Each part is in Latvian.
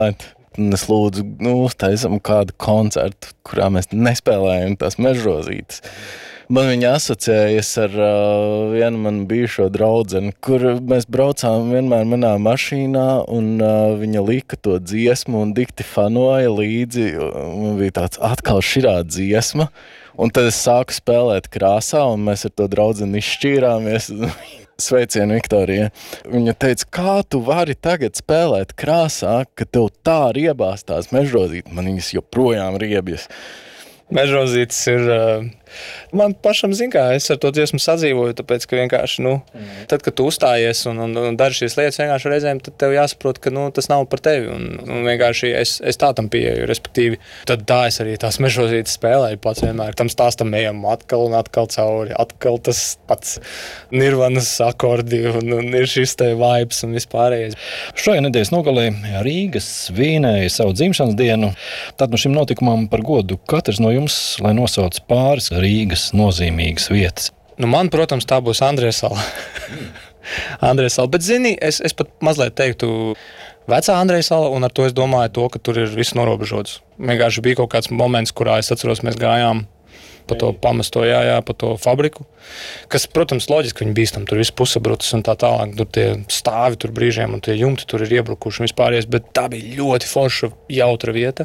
Un es lūdzu, uztaisam kādu koncertu, kurā mēs nespēlējam tās mežrozītes. Man viņa asociējas ar vienu manu bijušo draudzeni, kur mēs braucām vienmēr manā mašīnā, un viņa lika to dziesmu un dikti fanoja līdzi. Man bija tāds atkal širā dziesma, un tad es sāku spēlēt krāsā, un mēs ar to draudzeni izšķīrāmies. Sveicienu Viktorija. Viņa teica, kā tu vari tagad spēlēt krāsā, ka tev tā riebās tās mežrozītes. Man viņas joprojām riebjas. Mežrozītes ir... Man pašam zin kā, es ar to dziesmu sadzīvoju, tāpēc, ka vienkārši, tad, kad tu uzstājies un dari šīs lietas, vienkārši reizēm, tad tev jāsaprot, ka, tas nav par tevi, un vienkārši es tā tam pieeju, respektīvi. Tad tā es arī tās mežrozītes spēlēju pats vienmēr. Tam stāstam ejam atkal un atkal cauri, atkal tas pats Nirvanas akordi, un ir šis te vibes un vispārējais. Šajā nedēļas nogalē Rīgas svinēja savu dzimšanas dienu. Tad no šim notikumam par godu katrs no jums, lai nosauc pāris Rīgas nozīmīgas vietas. Man, protams, tā būs Andrejsala. Andrejsala, bet zini, es pat mazliet teiktu vecā Andrejsala, un ar to es domāju to, ka tur ir viss norobežots. Vienkārši bija kaut kāds moments, kurā es atceros, mēs gājām pa to pamesto, pa to fabriku, kas, protams, loģiski viņi bīstam, tur viss pusabrutas un tā tālāk, tur tie stāvi tur brīžiem un tie jumti tur ir iebrukuši un vispāries, bet tā bija ļoti forša, jautra vieta.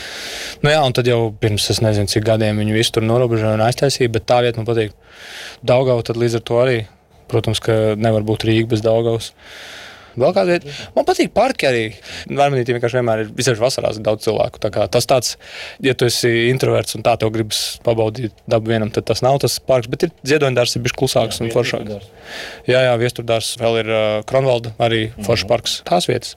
Un tad jau pirms, es nezinu, cik gadiem viņi visu tur norobežoja un aiztaisīja, bet tā vieta man patīk. Daugava tad līdz ar to arī, protams, ka nevar būt Rīga bez Daugavas. Vēl kāda vieta. Man patīk parki arī. Vērmanītī vienkārši vienmēr ir, visādi vasarās daudz cilvēku. Tā kā tas tāds, ja tu esi introverts un tā tev gribas pabaudīt dabu vienam, tad tas nav tas parks, bet ir Ziedoņdārs ir bišķi klusāks un foršāks. Jā, Viesturdārs, vēl ir Kronvalda, arī foršs parks. Tās vietas.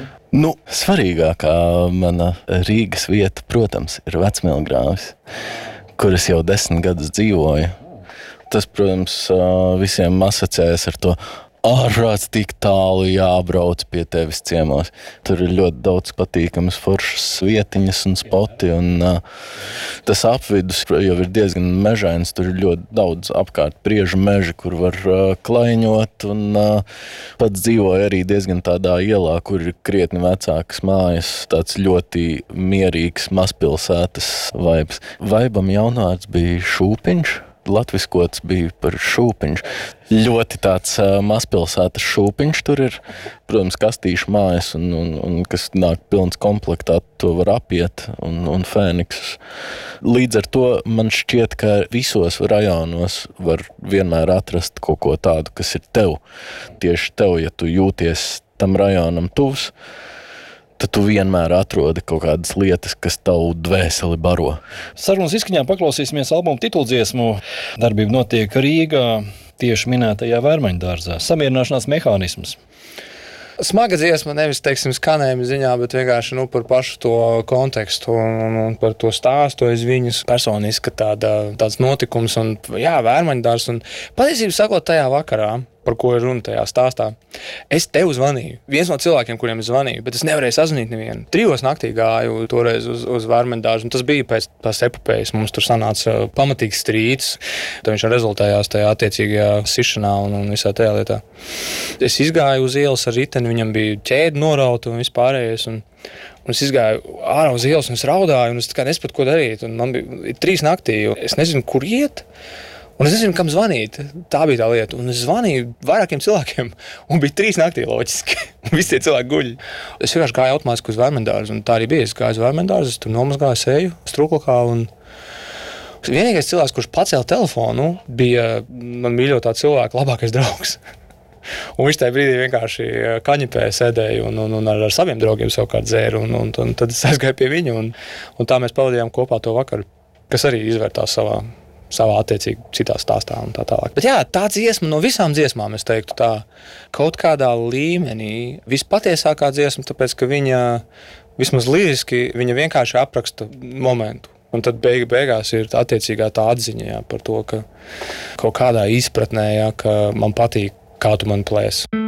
Svarīgākā mana Rīgas vieta, protams, ir Vecmilgrāvis, kur es jau 10 gadus dzīvoju. Tas, protams, visiem asociējas ar to ārprāts tik tālu jābrauc pie tevis ciemos. Tur ir ļoti daudz patīkamas foršas vietiņas un spoti, un tas apvidus jau ir diezgan mežains. Tur ir ļoti daudz apkārt priežu meži, kur var klaiņot, un pats dzīvoju arī diezgan tādā ielā, kur ir krietni vecākas mājas, tāds ļoti mierīgs mazpilsētas vibes. Vaibam jaunvārds bija Šūpiņš. Latviskots bija par Šūpiņš. Ļoti tāds mazpilsētas Šūpiņš tur ir. Protams, kastīšu mājas, un kas nāk pilns komplektā, to var apiet, un Fēniksus. Līdz ar to man šķiet, ka visos rajonos var vienmēr atrast kaut ko tādu, kas ir tev. Tieši tev, ja tu jūties tam rajonam tuvs, tad tu vienmēr atrodi kaut kādas lietas, kas tavu dvēseli baro. Sarunas izskaņā paklausīsimies albumu tituldziesmu. Darbība notiek Rīgā, tieši minētajā Vērmaņdārzā. Samierināšanās mehānisms. Smaga dziesma, nevis, teiksim, skanējuma ziņā, bet vienkārši par pašu to kontekstu un par to stāstu aiz viņas personiski tāds notikums un Vērmaņdārs. Un patiesībā sakot tajā vakarā, par ko ir runa tajā stāstā. Es tev zvanīju. Viens no cilvēkiem, kuriem es zvanīju, bet es nevarēju sazvanīt nevienu. 3 naktī gāju toreiz uz Vērmaņdārzu, un tas bija pēc tās epopējas. Mums tur sanāca pamatīgs strīds. Tad viņš rezultējās tajā attiecīgajā sišanā un visā tajā lietā. Es izgāju uz ielas ar riteni, viņam bija ķēde norauta un vispārējais. Un es izgāju ārā uz ielas un es raudāju, un es nesapratu, ko darīt. Un man bija 3 naktī, es nezinu, kur iet. Un es nezinu, kam zvanīt. Tā bija tā lieta. Un es zvanīju vairākiem cilvēkiem. Un bija 3 naktī loģiski. Un visi tie cilvēki guļ. Es vienkārši gāju automātiski uz Vērmaņdārzu. Un tā arī bija. Es gāju uz Vērmaņdārzu, es tur nomazgāju seju Struklakā. Un vienīgais cilvēks, kurš pacēla telefonu, bija man mīļotā cilvēka labākais draugs. Un viņš tajā brīdī vienkārši kaņepē sēdēja un ar saviem draugiem savukārt dzēra. Un tad es aizgāju pie viņa. Un tā mēs pavadījām kopā to vakaru, kas arī izvērtās savā attiecīgi citā stāstā un tā tālāk. Bet tā dziesma no visām dziesmām, es teiktu tā, kaut kādā līmenī vispatiesākā dziesma, tāpēc, ka viņa vismaz liriski, viņa vienkārši apraksta momentu. Un tad beigās ir attiecīgā tā atziņa par to, ka kaut kādā izpratnē, ka man patīk, kā tu man plēsi.